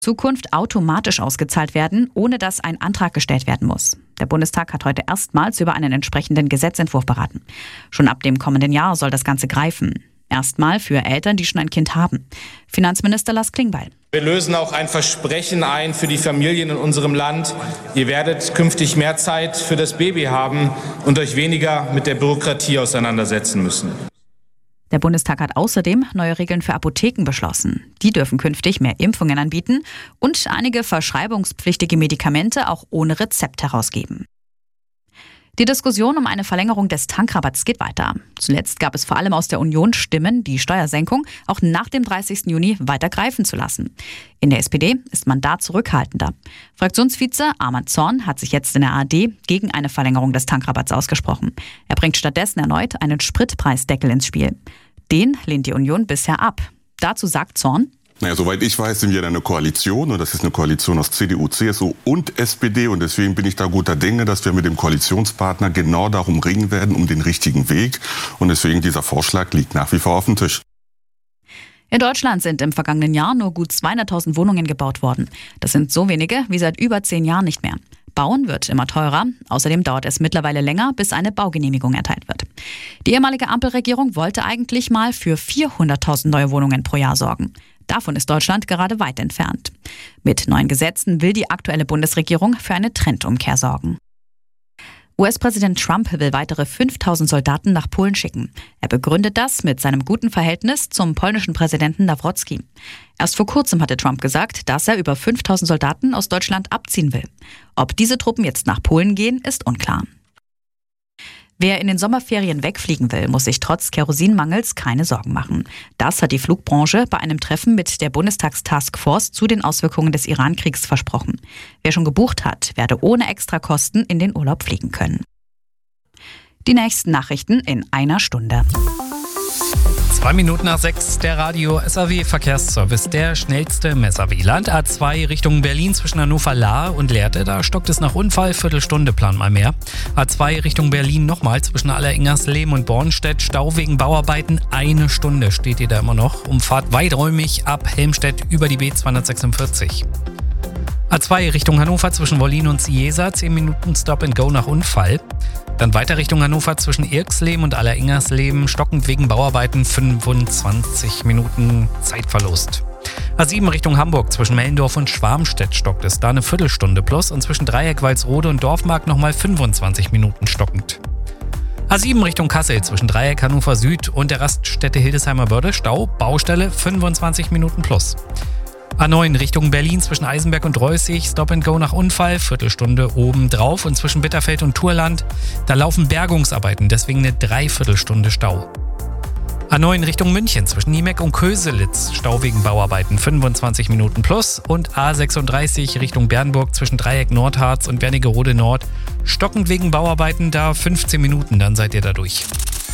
Zukunft automatisch ausgezahlt werden, ohne dass ein Antrag gestellt werden muss. Der Bundestag hat heute erstmals über einen entsprechenden Gesetzentwurf beraten. Schon ab dem kommenden Jahr soll das Ganze greifen. Erstmal für Eltern, die schon ein Kind haben. Finanzminister Lars Klingbeil. Wir lösen auch ein Versprechen ein für die Familien in unserem Land. Ihr werdet künftig mehr Zeit für das Baby haben und euch weniger mit der Bürokratie auseinandersetzen müssen. Der Bundestag hat außerdem neue Regeln für Apotheken beschlossen. Die dürfen künftig mehr Impfungen anbieten und einige verschreibungspflichtige Medikamente auch ohne Rezept herausgeben. Die Diskussion um eine Verlängerung des Tankrabatts geht weiter. Zuletzt gab es vor allem aus der Union Stimmen, die Steuersenkung auch nach dem 30. Juni weiter greifen zu lassen. In der SPD ist man da zurückhaltender. Fraktionsvize Arman Zorn hat sich jetzt in der ARD gegen eine Verlängerung des Tankrabatts ausgesprochen. Er bringt stattdessen erneut einen Spritpreisdeckel ins Spiel. Den lehnt die Union bisher ab. Dazu sagt Zorn: Naja, soweit ich weiß, sind wir in einer Koalition und das ist eine Koalition aus CDU, CSU und SPD und deswegen bin ich da guter Dinge, dass wir mit dem Koalitionspartner genau darum ringen werden, um den richtigen Weg und deswegen dieser Vorschlag liegt nach wie vor auf dem Tisch. In Deutschland sind im vergangenen Jahr nur gut 200.000 Wohnungen gebaut worden. Das sind so wenige wie seit über 10 Jahren nicht mehr. Bauen wird immer teurer. Außerdem dauert es mittlerweile länger, bis eine Baugenehmigung erteilt wird. Die ehemalige Ampelregierung wollte eigentlich mal für 400.000 neue Wohnungen pro Jahr sorgen. Davon ist Deutschland gerade weit entfernt. Mit neuen Gesetzen will die aktuelle Bundesregierung für eine Trendumkehr sorgen. US-Präsident Trump will weitere 5.000 Soldaten nach Polen schicken. Er begründet das mit seinem guten Verhältnis zum polnischen Präsidenten Nawrocki. Erst vor kurzem hatte Trump gesagt, dass er über 5.000 Soldaten aus Deutschland abziehen will. Ob diese Truppen jetzt nach Polen gehen, ist unklar. Wer in den Sommerferien wegfliegen will, muss sich trotz Kerosinmangels keine Sorgen machen. Das hat die Flugbranche bei einem Treffen mit der Bundestagstaskforce zu den Auswirkungen des Iran-Kriegs versprochen. Wer schon gebucht hat, werde ohne Extrakosten in den Urlaub fliegen können. Die nächsten Nachrichten in einer Stunde. 2 Minuten nach 6, der Radio SAW Verkehrsservice, der schnellste im SAW-Land. A2 Richtung Berlin zwischen Hannover-Lahr und Lehrte, da stockt es nach Unfall, Viertelstunde plan mal mehr. A2 Richtung Berlin nochmal zwischen Alleringerslehm und Bornstedt, Stau wegen Bauarbeiten, 1 Stunde steht ihr da immer noch. Umfahrt weiträumig ab Helmstedt über die B246. A2 Richtung Hannover zwischen Wollin und Ciesa, 10 Minuten Stop and Go nach Unfall. Dann weiter Richtung Hannover zwischen Irxleben und Alleringersleben, stockend wegen Bauarbeiten, 25 Minuten Zeitverlust. A7 Richtung Hamburg zwischen Mellendorf und Schwarmstedt stockt es, da eine Viertelstunde plus und zwischen Dreieck, Walsrode und Dorfmark nochmal 25 Minuten stockend. A7 Richtung Kassel zwischen Dreieck, Hannover Süd und der Raststätte Hildesheimer Börde, Stau, Baustelle, 25 Minuten plus. A9 Richtung Berlin zwischen Eisenberg und Reußig, Stop and Go nach Unfall, Viertelstunde oben drauf und zwischen Bitterfeld und Turland, da laufen Bergungsarbeiten, deswegen eine Dreiviertelstunde Stau. A9 Richtung München zwischen Niemeck und Köselitz, Stau wegen Bauarbeiten, 25 Minuten plus und A36 Richtung Bernburg zwischen Dreieck Nordharz und Wernigerode Nord, stockend wegen Bauarbeiten, da 15 Minuten, dann seid ihr da durch.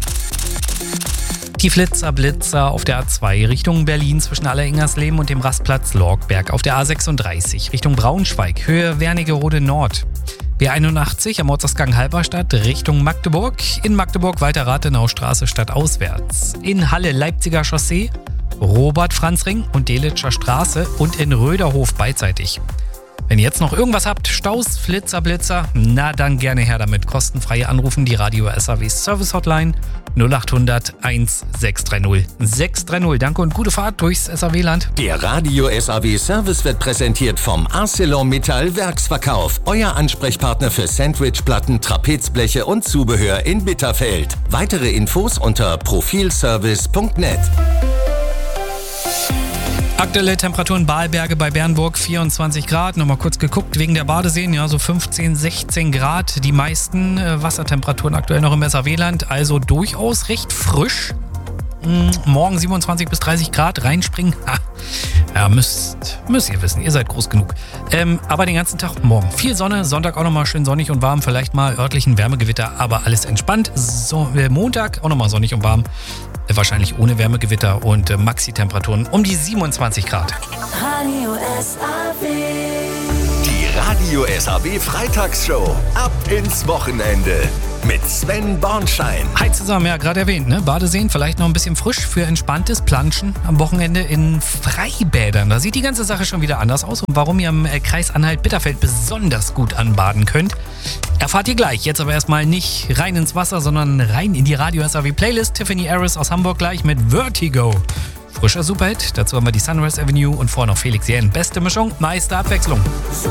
Die Blitzer auf der A2 Richtung Berlin zwischen Alleringersleben und dem Rastplatz Lorgberg. Auf der A36 Richtung Braunschweig, Höhe Wernigerode Nord. B81 am Ortsausgang Halberstadt Richtung Magdeburg. In Magdeburg Walter-Rathenau-Straße stadtauswärts. In Halle Leipziger Chaussee, Robert-Franz-Ring und Delitscher Straße und in Röderhof beidseitig. Wenn ihr jetzt noch irgendwas habt, Staus, Blitzer, na dann gerne her damit. Kostenfrei anrufen, die Radio SAW Service Hotline 0800 1630 630. Danke und gute Fahrt durchs SAW-Land. Der Radio SAW Service wird präsentiert vom ArcelorMittal Werksverkauf. Euer Ansprechpartner für Sandwichplatten, Trapezbleche und Zubehör in Bitterfeld. Weitere Infos unter profilservice.net. Aktuelle Temperaturen Balberge bei Bernburg 24 Grad. Nochmal kurz geguckt wegen der Badeseen, ja so 15, 16 Grad. Die meisten Wassertemperaturen aktuell noch im SAW-Land, also durchaus recht frisch. Morgen 27 bis 30 Grad, reinspringen. Ja, müsst ihr wissen, ihr seid groß genug. Aber den ganzen Tag morgen viel Sonne, Sonntag auch nochmal schön sonnig und warm, vielleicht mal örtlichen Wärmegewitter, aber alles entspannt. Montag auch nochmal sonnig und warm. Wahrscheinlich ohne Wärmegewitter und Maxi-Temperaturen um die 27 Grad. Radio SAW. Die Radio SAW Freitagsshow. Ab ins Wochenende. mit Sven Bornschein. Hi zusammen, ja, gerade erwähnt, ne? Badeseen, vielleicht noch ein bisschen frisch für entspanntes Planschen am Wochenende in Freibädern. Da sieht die ganze Sache schon wieder anders aus. Und warum ihr im Kreis Anhalt-Bitterfeld besonders gut anbaden könnt, erfahrt ihr gleich. Jetzt aber erstmal nicht rein ins Wasser, sondern rein in die Radio-SAW-Playlist. Tiffany Harris aus Hamburg gleich mit Vertigo. Frischer Superhit, dazu haben wir die Sunrise Avenue und vorher noch Felix Jähn. Beste Mischung, meiste Abwechslung.